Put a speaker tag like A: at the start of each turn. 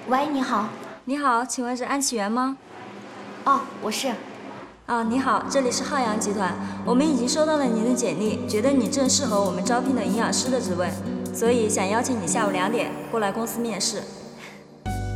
A: 喂，你好。
B: 你好，请问是安启源吗？
A: 哦，我是。
B: 你好，这里是浩洋集团，我们已经收到了您的简历，觉得你正适合我们招聘的营养师的职位，所以想邀请你下午2点过来公司面试。